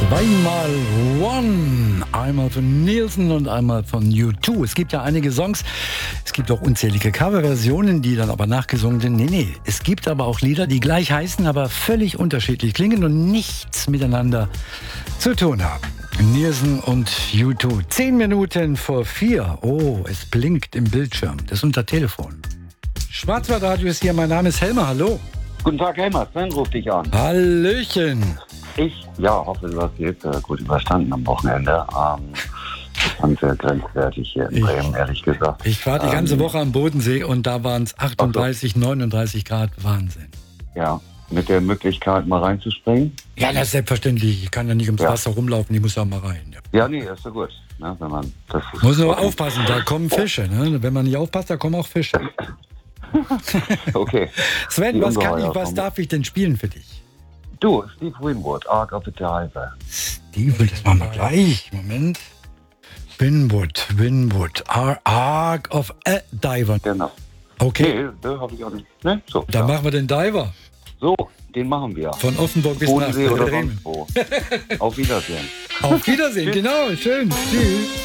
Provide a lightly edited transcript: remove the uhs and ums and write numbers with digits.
Zweimal One. Einmal von Nielsen und einmal von U2. Es gibt ja einige Songs, es gibt auch unzählige Coverversionen, die dann aber nachgesungen sind. Nee, es gibt aber auch Lieder, die gleich heißen, aber völlig unterschiedlich klingen und nichts miteinander zu tun haben. Nielsen und U2. 10 Minuten vor 4. Oh, es blinkt im Bildschirm. Das ist unser Telefon. Schwarzwaldradio ist hier, mein Name ist Helmer, hallo. Guten Tag, Helmer, Sven ruft dich an. Hallöchen. Ich hoffe, du hast jetzt gut überstanden am Wochenende. Das fand sehr grenzwertig hier in Bremen, ehrlich gesagt. Ich war die ganze Woche am Bodensee und da waren es 38, 39 Grad, Wahnsinn. Ja, mit der Möglichkeit mal reinzuspringen? Ja, das ist selbstverständlich. Ich kann ja nicht ums Wasser rumlaufen, ich muss ja mal rein. Ja, nee, ist ja gut. Ne, wenn man das muss nur aufpassen, da kommen Fische. Ne? Wenn man nicht aufpasst, da kommen auch Fische. Okay. Sven, was darf ich denn spielen für dich? Du, Steve Winwood, Ark of a Diver. Steve, das machen wir gleich. Moment. Winwood, Ark of a Diver. Genau. Okay. Nee, das habe ich auch nicht. Ne? So, dann machen wir den Diver. So, den machen wir. Von Offenburg bis nach Bodensee oder Bremen. sonst wo. Auf Wiedersehen. Auf Wiedersehen, genau. Schön. Tschüss.